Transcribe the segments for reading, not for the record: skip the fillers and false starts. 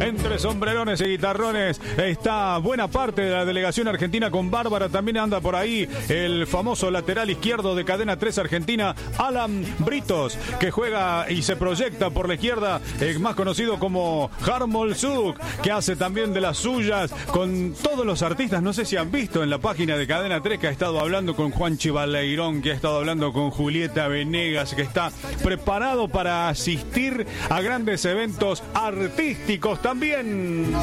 Entre sombrerones y guitarrones está buena parte de la delegación argentina con Bárbara. También anda por ahí el famoso lateral izquierdo de Cadena 3 Argentina, Alan Britos, que juega y se proyecta por la izquierda, más conocido como Harmol Suk, que hace también de las suyas con todos los artistas. No sé si han visto en la página de Cadena 3 que ha estado hablando con Juanchi Baleirón, que ha estado hablando con Julieta Venegas, que está preparado para asistir a grandes eventos artísticos también.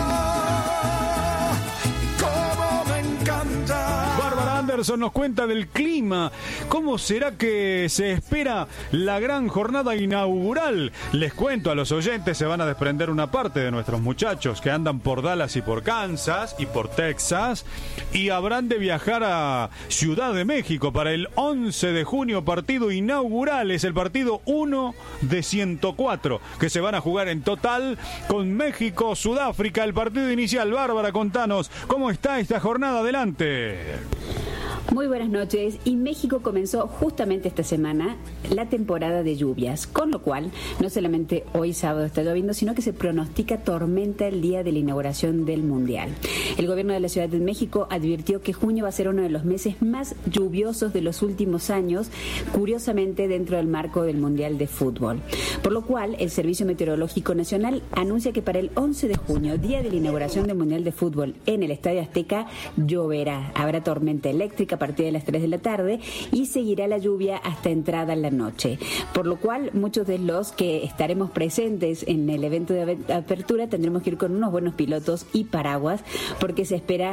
Cómo me encanta. Bárbara Anderson nos cuenta del clima. ¿Cómo será que se espera la gran jornada inaugural? Les cuento a los oyentes, se van a desprender una parte de nuestros muchachos que andan por Dallas y por Kansas y por Texas, y habrán de viajar a Ciudad de México para el 11 de junio, partido inaugural. Es el partido 1 de 104 que se van a jugar en total con México, Sudáfrica. El partido inicial. Bárbara, contanos cómo está esta jornada. Adelante. Muy buenas noches. Y México comenzó justamente esta semana la temporada de lluvias, con lo cual no solamente hoy sábado está lloviendo, sino que se pronostica tormenta el día de la inauguración del Mundial. El gobierno de la Ciudad de México advirtió que junio va a ser uno de los meses más lluviosos de los últimos años, curiosamente dentro del marco del Mundial de Fútbol. Por lo cual, el Servicio Meteorológico Nacional anuncia que para el 11 de junio, día de la inauguración del Mundial de Fútbol en el Estadio Azteca, lloverá. Habrá tormenta eléctrica a partir de las 3 de la tarde y seguirá la lluvia hasta entrada en la noche. Por lo cual, muchos de los que estaremos presentes en el evento de apertura tendremos que ir con unos buenos pilotos y paraguas, porque se espera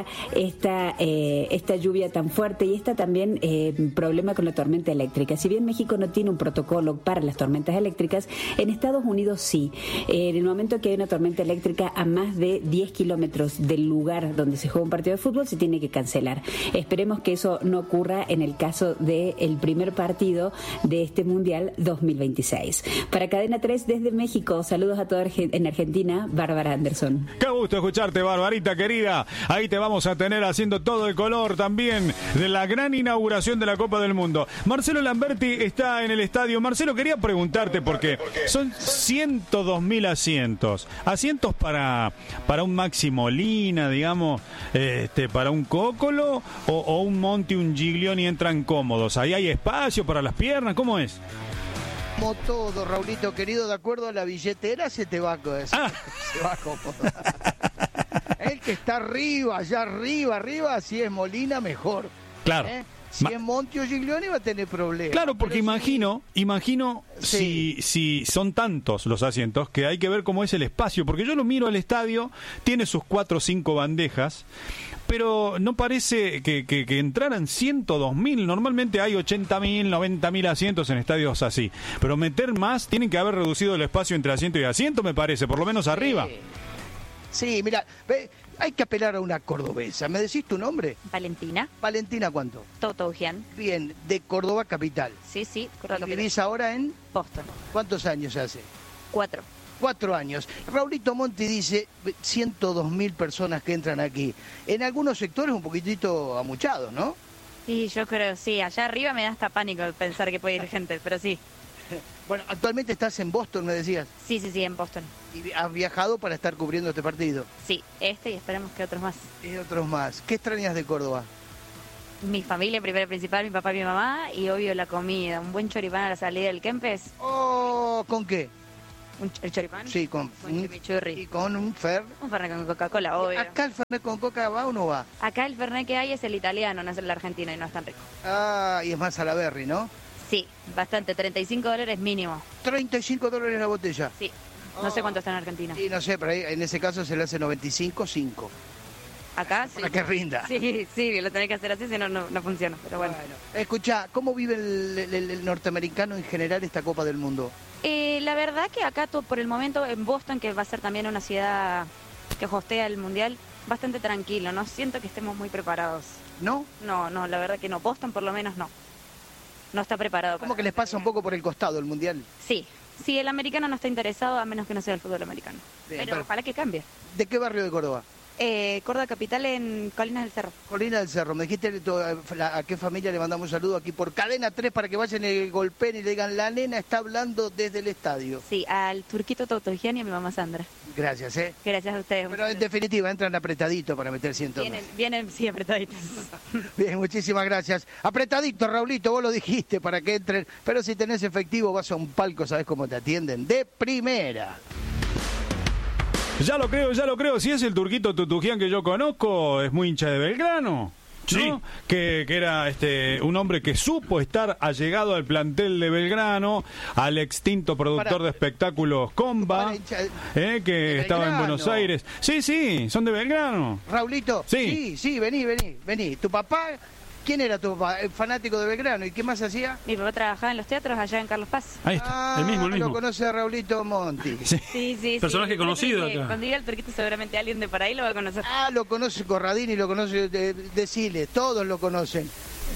esta lluvia tan fuerte y también problema con la tormenta eléctrica. Si bien México no tiene un protocolo para las tormentas eléctricas, en Estados Unidos sí. En el momento que hay una tormenta eléctrica a más de 10 kilómetros del lugar donde se juega un partido de fútbol, se tiene que cancelar. Esperemos que eso no ocurra en el caso del primer partido de este Mundial 2026. Para Cadena 3 desde México, saludos a todos en Argentina, Bárbara Anderson. Qué gusto escucharte, Barbarita querida. Ahí te vamos a tener haciendo todo el color también de la gran inauguración de la Copa del Mundo. Marcelo Lamberti está en el estadio. Marcelo, quería preguntarte porque son 102.000 asientos. Asientos para un Maxi Molina, digamos, para un Cócolo o un Monti, un Giglioni entran cómodos. Ahí hay espacio para las piernas. ¿Cómo es? Como todo, Raulito querido, de acuerdo a la billetera se te va se va cómodo. El que está arriba, allá arriba, si es Molina, mejor. Claro. Si es Monti o Giglioni va a tener problemas. Claro, porque imagino sí. si son tantos los asientos que hay que ver cómo es el espacio, porque yo lo miro al estadio, tiene sus 4 o 5 bandejas, pero no parece que entraran 102.000. Normalmente hay 80.000, 90.000 asientos en estadios así, pero meter más, tienen que haber reducido el espacio entre asiento y asiento, me parece, por lo menos arriba. Sí, mira, hay que apelar a una cordobesa. ¿Me decís tu nombre? Valentina. Valentina, ¿cuánto? Totoujian. Bien, de Córdoba capital. Sí, Córdoba capital. ¿Vivís ahora en? Boston. ¿Cuántos años hace? 4. 4 años. Raulito Monti dice 102.000 personas que entran aquí. En algunos sectores un poquitito amuchados, ¿no? Sí, yo creo, sí. Allá arriba me da hasta pánico pensar que puede ir gente, pero sí. Bueno, actualmente estás en Boston, me decías. Sí, en Boston. ¿Y has viajado para estar cubriendo este partido? Sí, y esperemos que otros más. Y otros más. ¿Qué extrañas de Córdoba? Mi familia, primero principal, mi papá y mi mamá, y obvio la comida. Un buen choripán a la salida del Kempes. Oh, ¿con qué? ¿El choripán? Sí, con chimichurri. ¿Y con un fer? Un fernet con Coca-Cola, obvio. ¿Acá el fernet con coca va o no va? Acá el fernet que hay es el italiano, no es el argentino, y no es tan rico. Ah, y es más a la berry, ¿no? Sí, bastante, $35 mínimo. $35 la botella. Sí, no sé cuánto está en Argentina. Y no sé, pero ahí, en ese caso se le hace 95.5. Acá sí. Para que rinda. Sí, lo tenés que hacer así, si no, no funciona, pero bueno. Escuchá, ¿cómo vive el norteamericano en general esta Copa del Mundo? La verdad que acá por el momento en Boston, que va a ser también una ciudad que hostea el Mundial, bastante tranquilo, no siento que estemos muy preparados. ¿No? No, la verdad que no, Boston por lo menos no. No está preparado. ¿Cómo que les pasa un poco por el costado el Mundial? Sí, el americano no está interesado a menos que no sea el fútbol americano. Bien, pero ojalá que cambie. ¿De qué barrio de Córdoba? Córdoba Capital en Colinas del Cerro. Colinas del Cerro, me dijiste a qué familia le mandamos un saludo aquí por Cadena 3 para que vayan y golpeen y le digan, la nena está hablando desde el estadio. Sí, al Turquito Tautogian y a mi mamá Sandra. Gracias, Gracias a ustedes. Pero en definitiva, entran apretadito para meter 100 tonos. Vienen, sí, apretaditos. Bien, muchísimas gracias. Apretadito, Raulito, vos lo dijiste para que entren, pero si tenés efectivo vas a un palco, sabés cómo te atienden, de primera. Ya lo creo. Si es el Turquito Tutujian que yo conozco, es muy hincha de Belgrano. ¿No? Sí. Que era un hombre que supo estar allegado al plantel de Belgrano, al extinto productor de espectáculos Comba, que estaba en Buenos Aires. Sí, son de Belgrano. Raulito, sí, vení. ¿Tu papá? ¿Quién era tu papá? Fanático de Belgrano. ¿Y qué más hacía? Mi papá trabajaba en los teatros allá en Carlos Paz. Ahí está, el mismo. Lo conoce a Raulito Monti. Sí. Personaje conocido acá. Cuando diga el Turquito seguramente alguien de por ahí lo va a conocer. Lo conoce Corradini, lo conoce Decile, todos lo conocen.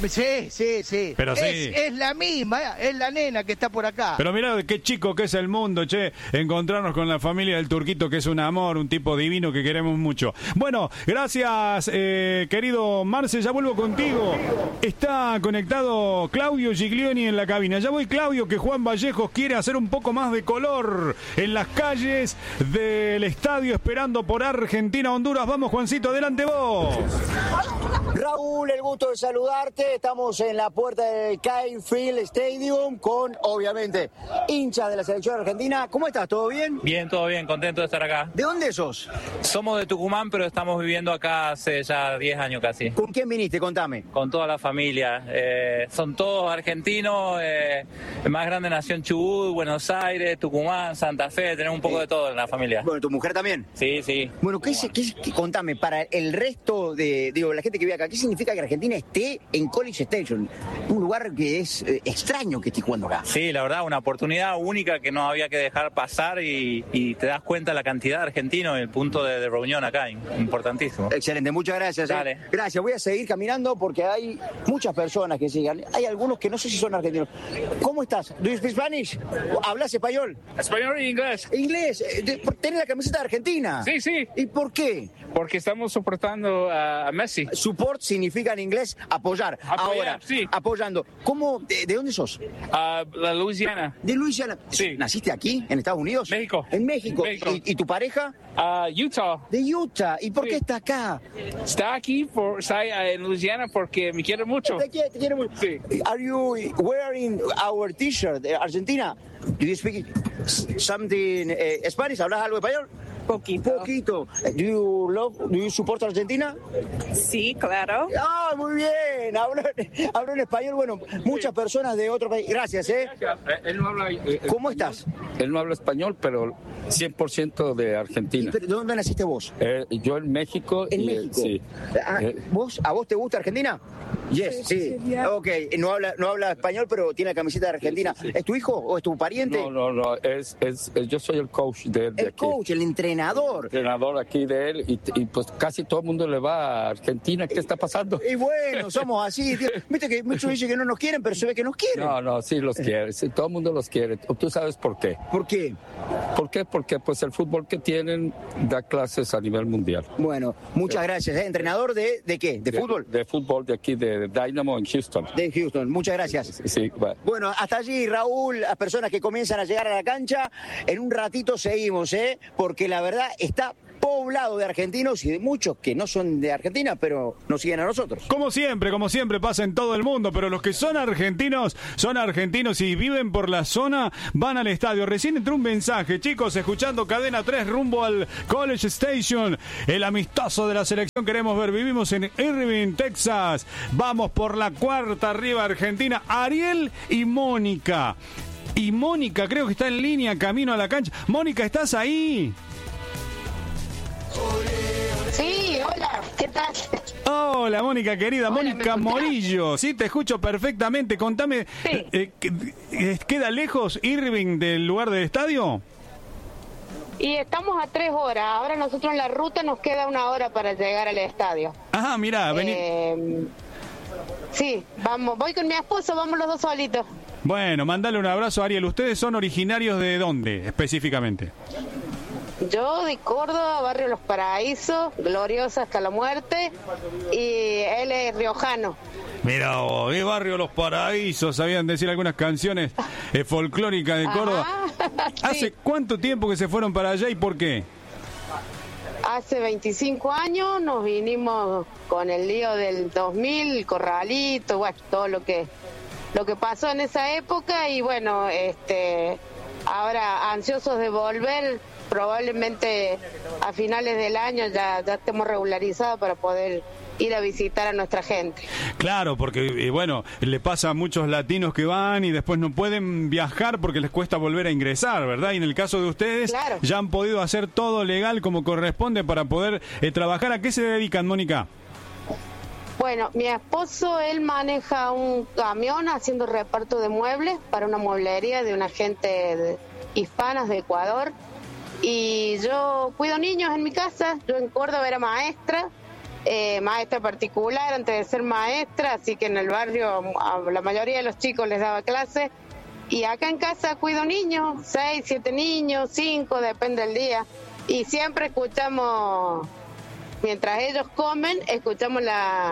Sí. Pero es la misma, es la nena que está por acá. Pero mirá qué chico que es el mundo, encontrarnos con la familia del Turquito, que es un amor, un tipo divino que queremos mucho. Bueno, gracias, querido Marce, ya vuelvo contigo. Está conectado Claudio Giglioni en la cabina. Ya voy, Claudio, que Juan Vallejos quiere hacer un poco más de color en las calles del estadio, esperando por Argentina-Honduras. Vamos, Juancito, adelante vos. Raúl, el gusto de saludarte. Estamos en la puerta del Kyle Field Stadium con, obviamente, hinchas de la selección argentina. ¿Cómo estás? ¿Todo bien? Bien, todo bien. Contento de estar acá. ¿De dónde sos? Somos de Tucumán, pero estamos viviendo acá hace ya 10 años casi. ¿Con quién viniste? Contame. Con toda la familia. Son todos argentinos. El más grande nació en Chubut, Buenos Aires, Tucumán, Santa Fe. Tenemos un poco de todo en la familia. Bueno, ¿tu mujer también? Sí. Bueno, contame, para el resto de, la gente que vive acá, ¿qué significa que Argentina esté en College Station? Un lugar que es extraño que esté jugando acá. Sí, la verdad, una oportunidad única que no había que dejar pasar y te das cuenta la cantidad de argentinos en el punto de reunión acá, importantísimo. Excelente, muchas gracias. Dale. Gracias, voy a seguir caminando porque hay muchas personas que sigan. Hay algunos que no sé si son argentinos. ¿Cómo estás? ¿Do you speak Spanish? ¿Hablas español? Español e inglés. ¿Inglés? ¿Tenés la camiseta de Argentina? Sí. ¿Y por qué? Porque estamos soportando a Messi. Support significa en inglés apoyar. Ahora, sí. Apoyando. ¿Cómo? ¿De dónde sos? La Luisiana. ¿De Luisiana? Sí. ¿Naciste aquí, en Estados Unidos? México. En México. ¿Y tu pareja? Utah. De Utah. ¿Y por qué está acá? Está aquí en Luisiana porque me quiere mucho. Te quiere mucho. Sí. Are you wearing our t-shirt de Argentina? Do you speak something Spanish? ¿Hablas algo español? Poquito. Do you support Argentina? Sí, claro. Muy bien. Hablo en español. Bueno, muchas personas de otro país. Gracias, Él no habla. ¿Cómo estás? Él no habla español, pero 100% de Argentina. ¿De dónde naciste vos? Yo en México. ¿En México? Sí. ¿A vos te gusta Argentina? Yes, sí. Ok, no habla español, pero tiene la camiseta de Argentina. Sí. ¿Es tu hijo o es tu pariente? No. Yo soy el coach de el aquí. Coach, el entrenador. El entrenador aquí de él. Y pues casi todo el mundo le va a Argentina. ¿Qué está pasando? Y bueno, somos así. Tío. Viste que muchos dicen que no nos quieren, pero se ve que nos quieren. No, sí los quiere. Sí, todo el mundo los quiere. ¿Tú sabes por qué? ¿Por qué? ¿Por qué? Porque pues el fútbol que tienen da clases a nivel mundial. Bueno, muchas gracias. ¿Entrenador de qué? ¿De fútbol? De fútbol de aquí, de Dynamo en Houston. De Houston, muchas gracias. Sí, bueno, hasta allí, Raúl, las personas que comienzan a llegar a la cancha, en un ratito seguimos, porque la verdad está poblado de argentinos y de muchos que no son de Argentina, pero nos siguen a nosotros. Como siempre pasa en todo el mundo, pero los que son argentinos y viven por la zona, van al estadio. Recién entró un mensaje, chicos, escuchando Cadena 3 rumbo al College Station, el amistoso de la selección queremos ver. Vivimos en Irving, Texas. Vamos por la cuarta arriba Argentina. Ariel y Mónica. Y Mónica creo que está en línea, camino a la cancha. Mónica, ¿estás ahí? Sí, hola, ¿qué tal? Hola, Mónica, querida. Hola, Mónica Morillo. Sí, te escucho perfectamente. Contame, sí. ¿Queda lejos Irving del lugar del estadio? Y estamos a 3 horas. Ahora nosotros en la ruta nos queda 1 hora para llegar al estadio. Ajá, mirá, vení. Sí, voy con mi esposo, vamos los dos solitos. Bueno, mandale un abrazo a Ariel. ¿Ustedes son originarios de dónde, específicamente? Yo de Córdoba, barrio Los Paraísos, gloriosa hasta la muerte, y él es riojano. Mira vos, ¿qué barrio Los Paraísos? Sabían decir algunas canciones folclóricas de Córdoba. ¿Hace Sí. cuánto tiempo que se fueron para allá y por qué? Hace 25 años nos vinimos con el lío del 2000, el corralito, bueno, todo lo que pasó en esa época y bueno, ahora ansiosos de volver, probablemente a finales del año ya estemos regularizados para poder ir a visitar a nuestra gente. Claro, porque bueno, le pasa a muchos latinos que van y después no pueden viajar porque les cuesta volver a ingresar, ¿verdad? Y en el caso de ustedes, Claro. ya han podido hacer todo legal como corresponde para poder trabajar. ¿A qué se dedican, Mónica? Bueno, mi esposo, él maneja un camión haciendo reparto de muebles para una mueblería de una gente hispanas de Ecuador. Y yo cuido niños en mi casa. Yo en Córdoba era maestra particular antes de ser maestra, así que en el barrio a la mayoría de los chicos les daba clase. Y acá en casa cuido niños, 6, 7 niños, 5, depende del día. Y siempre escuchamos, mientras ellos comen, escuchamos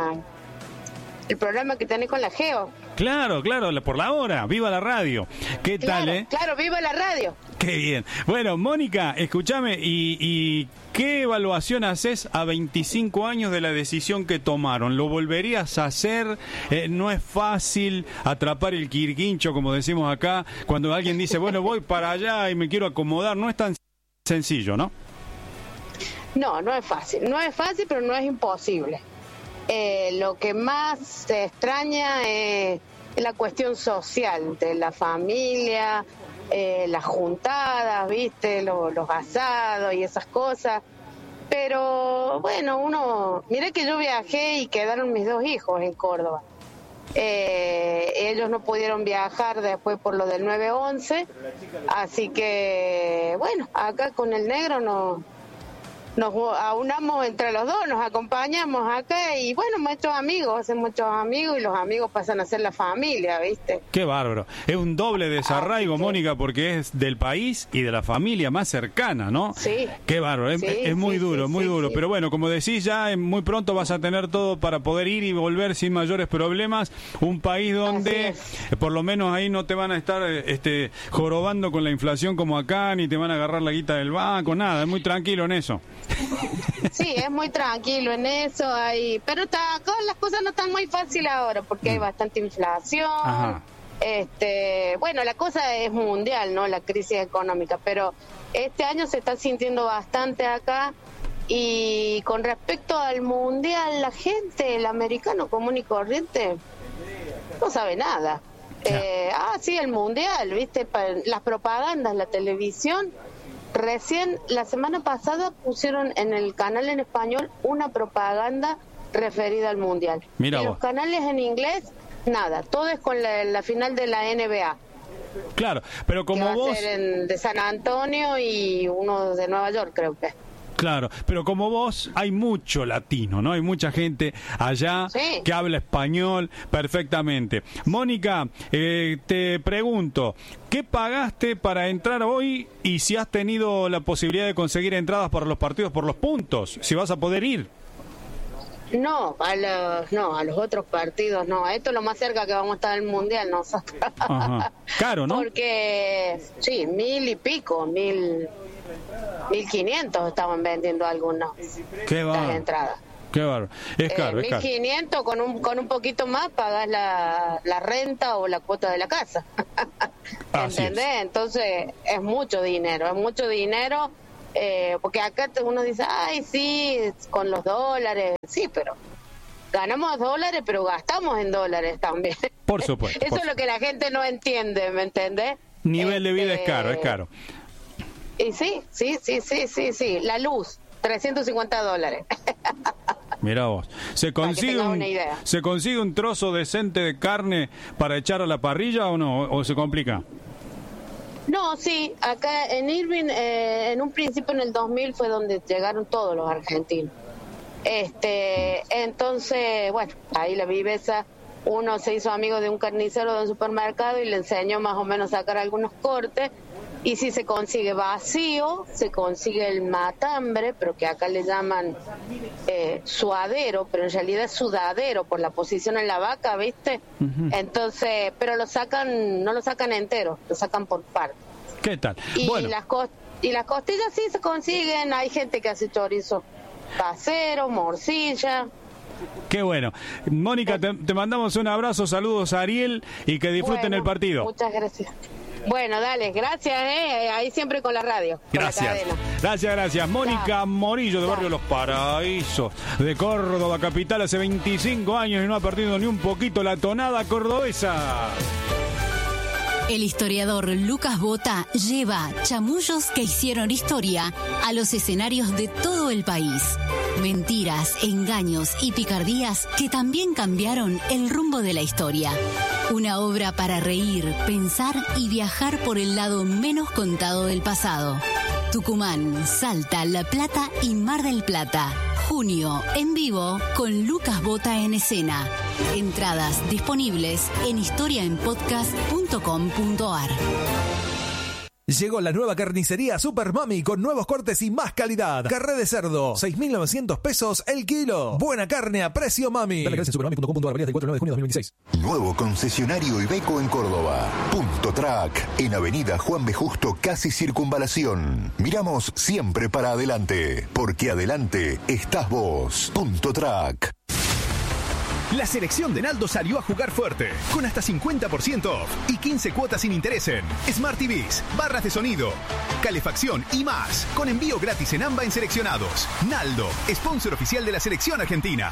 el programa que tenés con la Geo. Claro, por la hora. ¡Viva la radio! ¿Qué tal, Claro, viva la radio. ¡Qué bien! Bueno, Mónica, escúchame, ¿y qué evaluación haces a 25 años de la decisión que tomaron? ¿Lo volverías a hacer? No es fácil atrapar el quirquincho, como decimos acá, cuando alguien dice, bueno, voy para allá y me quiero acomodar. No es tan sencillo, ¿no? No es fácil. No es fácil, pero no es imposible. Lo que más se extraña es la cuestión social de la familia, las juntadas, viste, los asados y esas cosas. Pero bueno, mirá que yo viajé y quedaron mis 2 hijos en Córdoba. Ellos no pudieron viajar después por lo del 9/11, así que bueno, acá con el negro nos aunamos entre los dos, nos acompañamos acá y bueno, hacen muchos amigos y los amigos pasan a ser la familia, ¿viste? Qué bárbaro. Es un doble desarraigo, Mónica, porque es del país y de la familia más cercana, ¿no? Sí. Qué bárbaro. Es muy duro. Sí. Pero bueno, como decís, ya muy pronto vas a tener todo para poder ir y volver sin mayores problemas. Un país donde por lo menos ahí no te van a estar jorobando con la inflación como acá, ni te van a agarrar la guita del banco, nada. Es muy tranquilo en eso. Sí, es muy tranquilo en eso, pero acá las cosas no están muy fáciles ahora porque hay bastante inflación. Ajá. Bueno, la cosa es mundial, ¿no? La crisis económica, pero este año se está sintiendo bastante acá. Y con respecto al mundial, la gente, el americano común y corriente, no sabe nada. Sí, el mundial, ¿viste? Las propagandas, la televisión. Recién, la semana pasada, pusieron en el canal en español una propaganda referida al mundial. Mira en vos. Los canales en inglés, nada. Todo es con la final de la NBA. Claro, pero como que va vos... a ser de San Antonio y uno de Nueva York, creo que. Claro, pero como vos hay mucho latino, ¿no? Hay mucha gente allá que habla español perfectamente. Mónica, te pregunto, ¿qué pagaste para entrar hoy y si has tenido la posibilidad de conseguir entradas para los partidos por los puntos? Si vas a poder ir. No, a los otros partidos no. Esto es lo más cerca que vamos a estar del mundial nosotros. Ajá. Caro, ¿no? Porque, sí, 1.000 y pico, 1.500 estaban vendiendo algunos. Qué bárbaro. Las entradas. Qué bárbaro. Es caro, es caro. 1.500 con un poquito más pagas la renta o la cuota de la casa. ¿Entendés? Entonces es mucho dinero, porque acá uno dice, ay, sí, con los dólares, sí, pero ganamos dólares, pero gastamos en dólares también. Por supuesto. Eso es lo que la gente no entiende, ¿me entendés? Nivel de vida es caro, es caro. Y sí, la luz, $350. Mirá vos, se consigue un trozo decente de carne para echar a la parrilla o no, o se complica. No, sí, acá en Irving, en un principio en el 2000 fue donde llegaron todos los argentinos. Entonces, bueno, ahí la viveza, uno se hizo amigo de un carnicero de un supermercado y le enseñó más o menos a sacar algunos cortes Y si se consigue vacío, se consigue el matambre, pero que acá le llaman suadero, pero en realidad es sudadero por la posición en la vaca, ¿viste? Entonces, pero no lo sacan entero, lo sacan por partes. ¿Qué tal? Y bueno. las costillas sí se consiguen, hay gente que hace chorizo casero, morcilla. Qué bueno. Mónica, te mandamos un abrazo, saludos a Ariel y que disfruten el partido. Muchas gracias. Bueno, dale, gracias, ahí siempre con la radio. Gracias. Gracias. Mónica Morillo, de Barrio Los Paraísos, de Córdoba capital, hace 25 años y no ha perdido ni un poquito la tonada cordobesa. El historiador Lucas Bota lleva chamullos que hicieron historia a los escenarios de todo el país. Mentiras, engaños y picardías que también cambiaron el rumbo de la historia. Una obra para reír, pensar y viajar por el lado menos contado del pasado. Tucumán, Salta, La Plata y Mar del Plata. Junio, en vivo, con Lucas Bota en escena. Entradas disponibles en historiaenpodcast.com.ar. Llegó la nueva carnicería Super Mami con nuevos cortes y más calidad. Carré de cerdo, 6.900 pesos el kilo. Buena carne a precio Mami. Dale gracias en supermami.com.ar, del 4 de junio de 2026. Nuevo concesionario Iveco en Córdoba. Punto Track, en Avenida Juan B. Justo, casi Circunvalación. Miramos siempre para adelante, porque adelante estás vos. Punto Track. La selección de Naldo salió a jugar fuerte, con hasta 50% off y 15 cuotas sin interés en Smart TVs, barras de sonido, calefacción y más, con envío gratis en AMBA en seleccionados. Naldo, sponsor oficial de la selección argentina.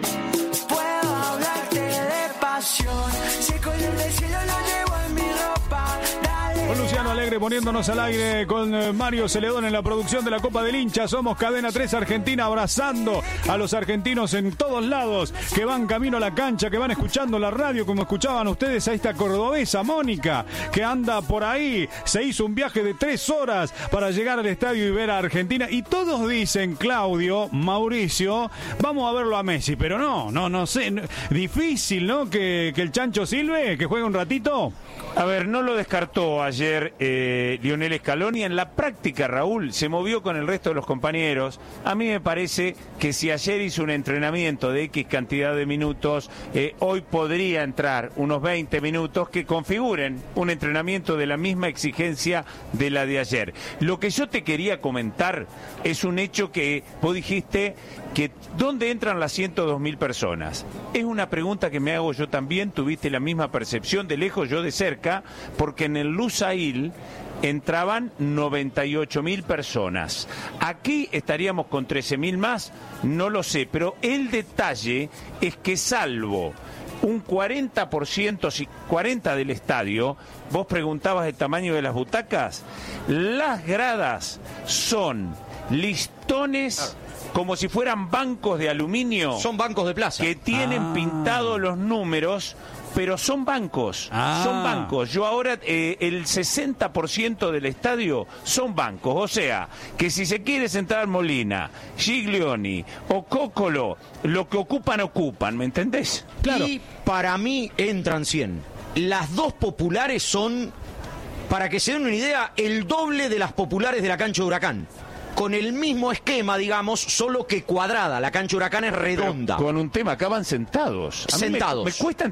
Puedo hablarte de pasión, si el color del cielo lo llevo en mi ropa. Con Luciano Alegre poniéndonos al aire, con Mario Celedón en la producción de la Copa del Hincha. Somos Cadena 3 Argentina, abrazando a los argentinos en todos lados, que van camino a la cancha, que van escuchando la radio, como escuchaban ustedes a esta cordobesa Mónica, que anda por ahí. Se hizo un viaje de 3 horas para llegar al estadio y ver a Argentina. Y todos dicen, Claudio, Mauricio, vamos a verlo a Messi. Pero no sé, difícil, ¿no? Que el Chancho Silve, que juegue un ratito. A ver, no lo descartó ayer Lionel Scaloni. En la práctica, Raúl, se movió con el resto de los compañeros. A mí me parece que si ayer hizo un entrenamiento de X cantidad de minutos, hoy podría entrar unos 20 minutos que configuren un entrenamiento de la misma exigencia de la de ayer. Lo que yo te quería comentar es un hecho que vos dijiste, que ¿dónde entran las 102.000 personas? Es una pregunta que me hago yo también. Tuviste la misma percepción de lejos, yo de cerca, porque en el Lusail entraban 98.000 personas. Aquí estaríamos con 13.000 más, no lo sé, pero el detalle es que salvo un 40%, 40% del estadio, vos preguntabas el tamaño de las butacas, las gradas son listones como si fueran bancos de aluminio. Son bancos de plaza. Que tienen pintados los números, pero son bancos. Son bancos. Yo ahora, el 60% del estadio son bancos. O sea, que si se quiere sentar Molina, Giglioni o Cócolo, lo que ocupan, ¿me entendés? Claro. Y para mí entran 100. Las dos populares son, para que se den una idea, el doble de las populares de la cancha de Huracán. Con el mismo esquema, digamos, solo que cuadrada. La cancha Huracán es redonda. Pero con un tema, acaban sentados. Sentados. Me cuesta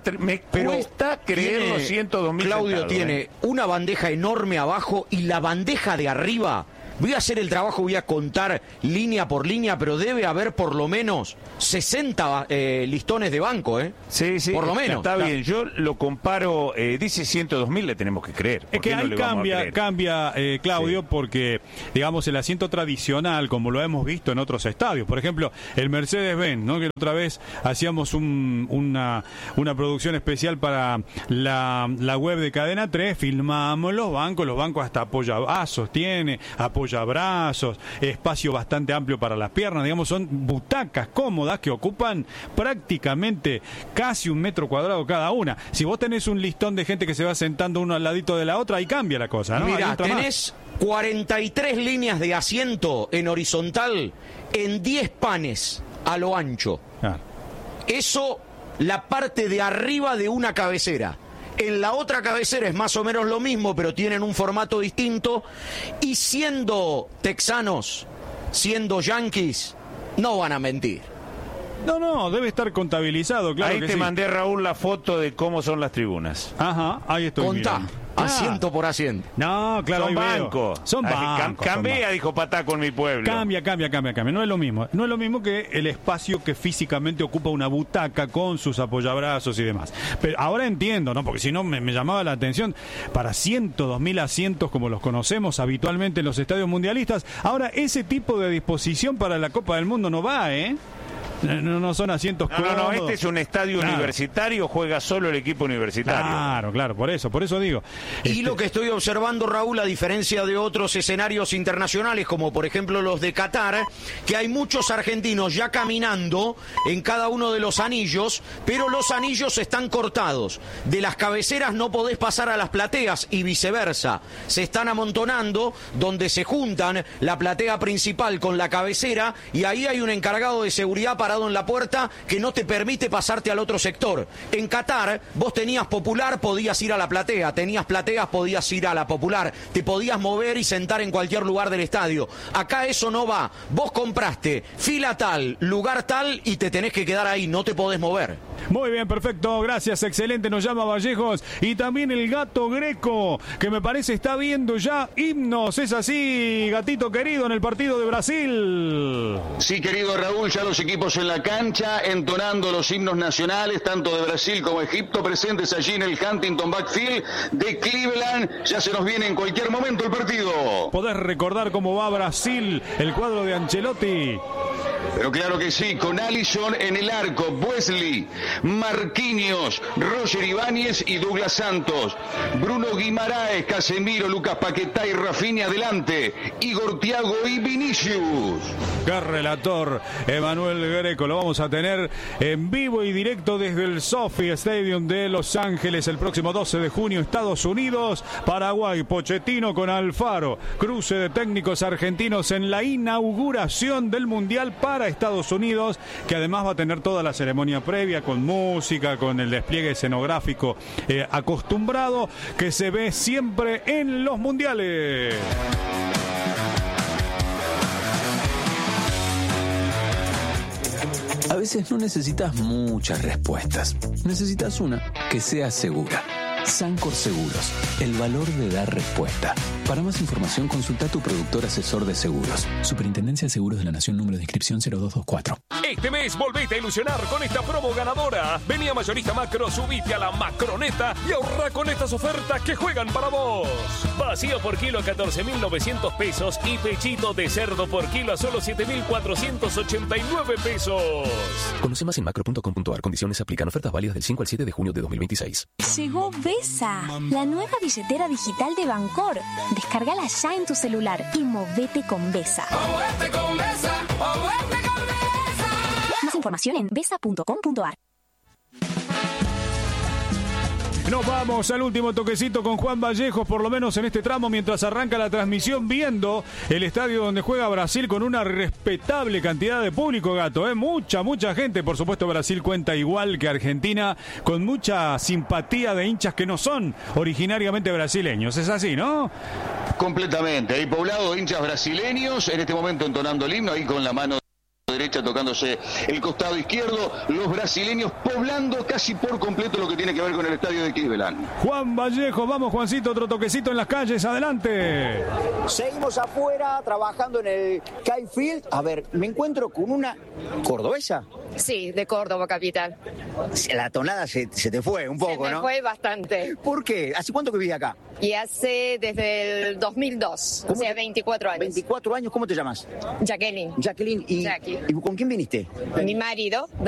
creer los 102.000. Claudio tiene una bandeja enorme abajo y la bandeja de arriba. Voy a hacer el trabajo, voy a contar línea por línea, pero debe haber por lo menos 60 listones de banco, ¿eh? Sí, por lo menos. Está bien, yo lo comparo, dice 102.000, le tenemos que creer. Es que ahí cambia, Claudio, sí. Porque, digamos, el asiento tradicional, como lo hemos visto en otros estadios, por ejemplo, el Mercedes-Benz, ¿no? Que otra vez hacíamos una producción especial para la web de Cadena 3, filmamos los bancos hasta apoyabrazos tiene, apoyabrazos, espacio bastante amplio para las piernas, digamos, son butacas cómodas que ocupan prácticamente casi 1 metro cuadrado cada una. Si vos tenés un listón de gente que se va sentando uno al ladito de la otra, ahí cambia la cosa, ¿no? Mirá, tenés 43 líneas de asiento en horizontal en 10 panes a lo ancho. Eso, la parte de arriba de una cabecera. En la otra cabecera es más o menos lo mismo, pero tienen un formato distinto. Y siendo texanos, siendo yanquis, no van a mentir. No, debe estar contabilizado, claro. Ahí que te sí. mandé, Raúl, la foto de cómo son las tribunas. Ajá, ahí estoy. Contá, mirando. asiento por asiento. No, claro, Son ahí veo. bancos. Son bancos. Cambia, dijo Pataco en mi pueblo. Cambia. No es lo mismo. No es lo mismo que el espacio que físicamente ocupa una butaca con sus apoyabrazos y demás. Pero ahora entiendo, ¿no? Porque si no me llamaba la atención. Para 102.000 asientos como los conocemos habitualmente en los estadios mundialistas, ahora ese tipo de disposición para la Copa del Mundo no va, ¿eh? No son asientos cómodos. No, este es un estadio universitario, juega solo el equipo universitario. Claro, por eso digo. Y lo que estoy observando, Raúl, a diferencia de otros escenarios internacionales, como por ejemplo los de Qatar, que hay muchos argentinos ya caminando en cada uno de los anillos, pero los anillos están cortados. De las cabeceras no podés pasar a las plateas y viceversa. Se están amontonando donde se juntan la platea principal con la cabecera y ahí hay un encargado de seguridad para en la puerta que no te permite pasarte al otro sector. En Qatar, vos tenías Popular, podías ir a la platea, tenías plateas, podías ir a la Popular, te podías mover y sentar en cualquier lugar del estadio. Acá eso no va. Vos compraste fila tal, lugar tal y te tenés que quedar ahí, no te podés mover. Muy bien, perfecto, gracias, excelente, nos llama Vallejos. Y también el Gato Greco, que me parece está viendo ya himnos, es así, gatito querido, en el partido de Brasil. Sí, querido Raúl, ya los equipos en la cancha, entonando los himnos nacionales, tanto de Brasil como Egipto, presentes allí en el Huntington Backfield de Cleveland. Ya se nos viene en cualquier momento el partido. ¿Podés recordar cómo va Brasil, el cuadro de Ancelotti? Pero claro que sí, con Alisson en el arco, Wesley, Marquinhos, Roger Ibáñez y Douglas Santos, Bruno Guimaraes, Casemiro, Lucas Paquetá y Rafinha adelante, Igor Thiago y Vinicius. Qué relator, Emanuel Greco, lo vamos a tener en vivo y directo desde el SoFi Stadium de Los Ángeles el próximo 12 de junio, Estados Unidos, Paraguay, Pochettino con Alfaro, cruce de técnicos argentinos en la inauguración del Mundial para Estados Unidos, que además va a tener toda la ceremonia previa con música, con el despliegue escenográfico acostumbrado que se ve siempre en los mundiales. A veces no necesitas muchas respuestas. Necesitas una que sea segura. Sancor Seguros, el valor de dar respuesta. Para más información, consulta a tu productor asesor de seguros. Superintendencia de Seguros de la Nación, número de inscripción 0224. Este mes volvete a ilusionar con esta promo ganadora. Vení a Mayorista Macro, subite a la Macroneta y ahorra con estas ofertas que juegan para vos. Vacío por kilo a 14.900 pesos y pechito de cerdo por kilo a solo 7.489 pesos. Conoce más en macro.com.ar. Condiciones aplican. Ofertas válidas del 5 al 7 de junio de 2026. Llegó Vesa, la nueva billetera digital de Bancor. Descárgala ya en tu celular y movete con Vesa. ¡Movete con Vesa! ¡Movete con Vesa! Más información en vesa.com.ar. Nos vamos al último toquecito con Juan Vallejos, por lo menos en este tramo, mientras arranca la transmisión, viendo el estadio donde juega Brasil con una respetable cantidad de público, Gato. Mucha gente. Por supuesto, Brasil cuenta igual que Argentina, con mucha simpatía de hinchas que no son originariamente brasileños. Es así, ¿no? Completamente. Hay poblado de hinchas brasileños, en este momento entonando el himno, ahí con la mano derecha tocándose el costado izquierdo, los brasileños poblando casi por completo lo que tiene que ver con el estadio de Cleveland. Juan Vallejos, vamos Juancito, otro toquecito en las calles, adelante. Seguimos afuera trabajando en el Kyle Field. A ver, me encuentro con una cordobesa. Sí, de Córdoba capital. La tonada se te fue un poco, Se me ¿no? fue bastante. ¿Por qué? ¿Hace cuánto que vivís acá? Y hace desde el 2002, o sea, 24 años. 24 años, ¿cómo te llamas? Jacqueline. Jacqueline, Jackie. ¿y con quién viniste? Mi marido,